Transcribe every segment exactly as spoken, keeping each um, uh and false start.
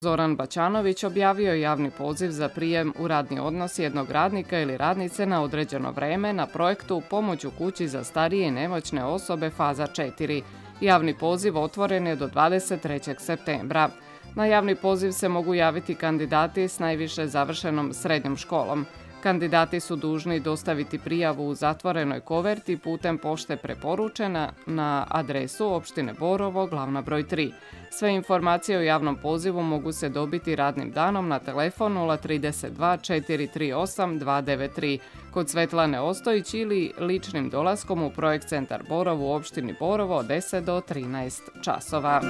Zoran Baćanović objavio je javni poziv za prijem u radni odnos jednog radnika ili radnice na određeno vreme na projektu Pomoć u kući za starije i nemoćne osobe faza četiri. Javni poziv otvoren je do dvadeset trećeg septembra. Na javni poziv se mogu javiti kandidati s najviše završenom srednjom školom. Kandidati su dužni dostaviti prijavu u zatvorenoj koverti putem pošte preporučena na adresu opštine Borovo, glavna broj tri. Sve informacije o javnom pozivu mogu se dobiti radnim danom na telefon nula tri dva četiri tri osam dva devet tri kod Svetlane Ostojić ili ličnim dolaskom u Projekt centar Borovo u opštini Borovo od deset do trinaest časova.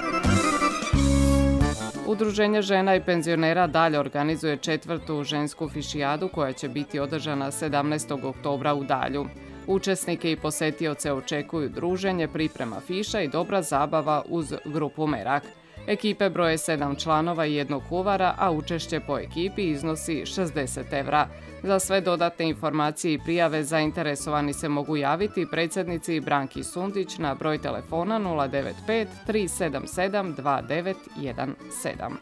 Udruženje žena i penzionera dalje organizuje četvrtu žensku fišijadu koja će biti održana sedamnaestog oktobra u Dalju. Učesnike i posetioce očekuju druženje, priprema fiša i dobra zabava uz grupu Merak. Ekipe broje sedam članova i jednog kuvara, a učešće po ekipi iznosi šezdeset evra. Za sve dodatne informacije i prijave zainteresovani se mogu javiti predsjednici Branki Sundić na broj telefona nula devet pet tri sedam sedam dva devet jedan sedam.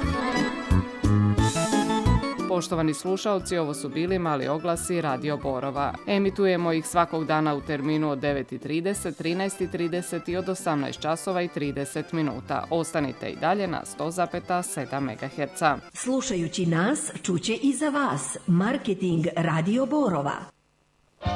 Poštovani slušaoci, ovo su bili mali oglasi Radio Borova. Emitujemo ih svakog dana u terminu od devet i trideset, trinaest i trideset i od osamnaest časova i trideset minuta. Ostanite i dalje na sto zarez sedam megaherca. Slušajući nas, čuće i za vas. Marketing Radio Borova.